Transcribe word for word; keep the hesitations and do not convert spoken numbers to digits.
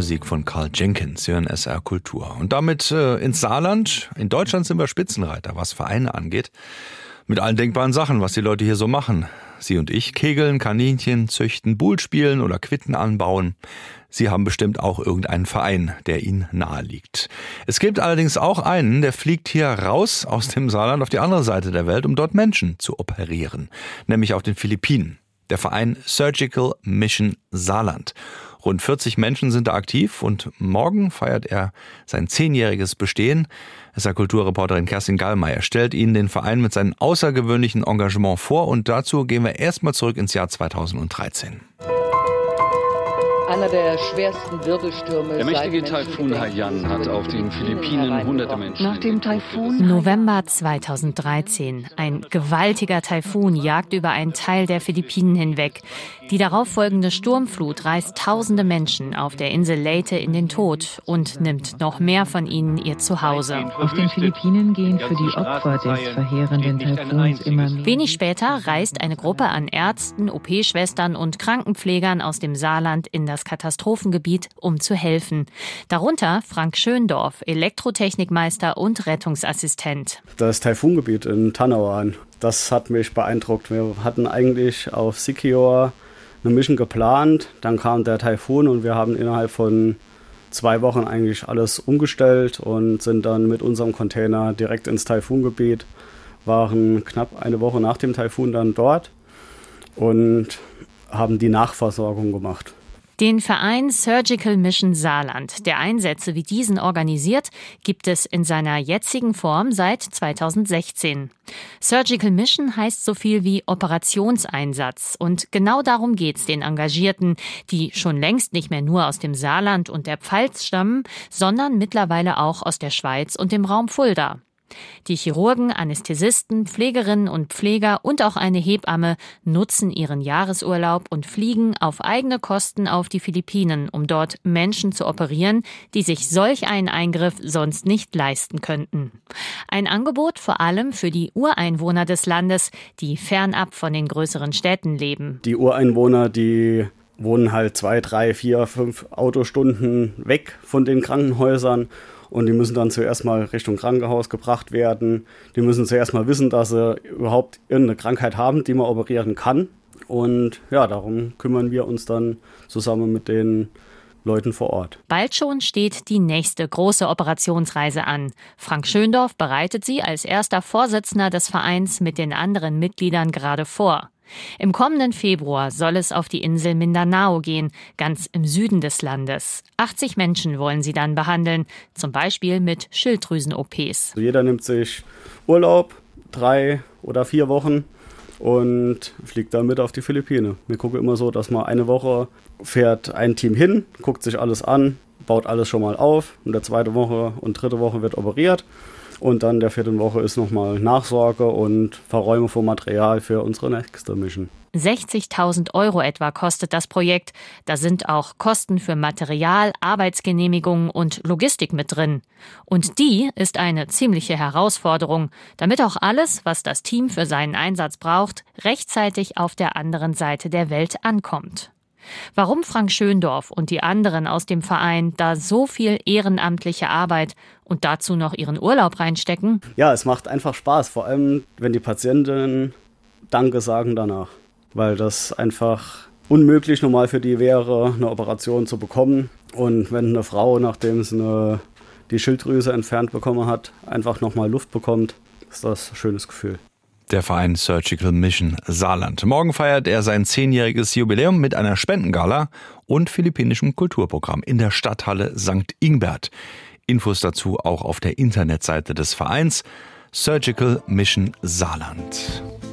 Musik von Carl Jenkins, hier in S R Kultur. Und damit äh, ins Saarland. In Deutschland sind wir Spitzenreiter, was Vereine angeht. Mit allen denkbaren Sachen, was die Leute hier so machen. Sie und ich kegeln, Kaninchen züchten, Bull spielen oder Quitten anbauen. Sie haben bestimmt auch irgendeinen Verein, der Ihnen nahe liegt. Es gibt allerdings auch einen, der fliegt hier raus aus dem Saarland auf die andere Seite der Welt, um dort Menschen zu operieren. Nämlich auf den Philippinen. Der Verein Surgical Mission Saarland. Rund vierzig Menschen sind da aktiv und morgen feiert er sein zehnjähriges Bestehen. S R-Kulturreporterin Kerstin Gallmeier stellt Ihnen den Verein mit seinem außergewöhnlichen Engagement vor und dazu gehen wir erstmal zurück ins Jahr zweitausenddreizehn. Einer der schwersten Wirbelstürme. Der mächtige Taifun Haiyan hat auf den Philippinen hunderte Menschen. Nach dem Taifun November zweitausenddreizehn. Ein gewaltiger Taifun jagt über einen Teil der Philippinen hinweg. Die darauffolgende Sturmflut reißt tausende Menschen auf der Insel Leyte in den Tod und nimmt noch mehr von ihnen ihr Zuhause. Auf den Philippinen gehen für die Opfer des verheerenden Taifuns immer mehr. Wenig später reist eine Gruppe an Ärzten, O P-Schwestern und Krankenpflegern aus dem Saarland in das Katastrophengebiet, um zu helfen. Darunter Frank Schöndorf, Elektrotechnikmeister und Rettungsassistent. Das Taifungebiet in Tanauan, das hat mich beeindruckt. Wir hatten eigentlich auf Siquijor eine Mission geplant, dann kam der Taifun und wir haben innerhalb von zwei Wochen eigentlich alles umgestellt und sind dann mit unserem Container direkt ins Taifungebiet, waren knapp eine Woche nach dem Taifun dann dort und haben die Nachversorgung gemacht. Den Verein Surgical Mission Saarland, der Einsätze wie diesen organisiert, gibt es in seiner jetzigen Form seit zweitausendsechzehn. Surgical Mission heißt so viel wie Operationseinsatz. Und genau darum geht's den Engagierten, die schon längst nicht mehr nur aus dem Saarland und der Pfalz stammen, sondern mittlerweile auch aus der Schweiz und dem Raum Fulda. Die Chirurgen, Anästhesisten, Pflegerinnen und Pfleger und auch eine Hebamme nutzen ihren Jahresurlaub und fliegen auf eigene Kosten auf die Philippinen, um dort Menschen zu operieren, die sich solch einen Eingriff sonst nicht leisten könnten. Ein Angebot vor allem für die Ureinwohner des Landes, die fernab von den größeren Städten leben. Die Ureinwohner, die wohnen halt zwei, drei, vier, fünf Autostunden weg von den Krankenhäusern. Und die müssen dann zuerst mal Richtung Krankenhaus gebracht werden. Die müssen zuerst mal wissen, dass sie überhaupt irgendeine Krankheit haben, die man operieren kann. Und ja, darum kümmern wir uns dann zusammen mit den Leuten vor Ort. Bald schon steht die nächste große Operationsreise an. Frank Schöndorf bereitet sie als erster Vorsitzender des Vereins mit den anderen Mitgliedern gerade vor. Im kommenden Februar soll es auf die Insel Mindanao gehen, ganz im Süden des Landes. achtzig Menschen wollen sie dann behandeln, zum Beispiel mit Schilddrüsen-O Ps. Jeder nimmt sich Urlaub, drei oder vier Wochen und fliegt dann mit auf die Philippinen. Wir gucken immer so, dass man eine Woche fährt ein Team hin, guckt sich alles an, baut alles schon mal auf. In der zweiten Woche und dritte Woche wird operiert. Und dann der vierten Woche ist nochmal Nachsorge und Verräumen von Material für unsere nächste Mission. sechzigtausend Euro etwa kostet das Projekt. Da sind auch Kosten für Material, Arbeitsgenehmigungen und Logistik mit drin. Und die ist eine ziemliche Herausforderung, damit auch alles, was das Team für seinen Einsatz braucht, rechtzeitig auf der anderen Seite der Welt ankommt. Warum Frank Schöndorf und die anderen aus dem Verein da so viel ehrenamtliche Arbeit und dazu noch ihren Urlaub reinstecken? Ja, es macht einfach Spaß, vor allem wenn die Patienten Danke sagen danach, weil das einfach unmöglich normal für die wäre, eine Operation zu bekommen. Und wenn eine Frau, nachdem sie eine, die Schilddrüse entfernt bekommen hat, einfach nochmal Luft bekommt, ist das ein schönes Gefühl. Der Verein Surgical Mission Saarland. Morgen feiert er sein zehnjähriges Jubiläum mit einer Spendengala und philippinischem Kulturprogramm in der Stadthalle Sankt Ingbert. Infos dazu auch auf der Internetseite des Vereins Surgical Mission Saarland.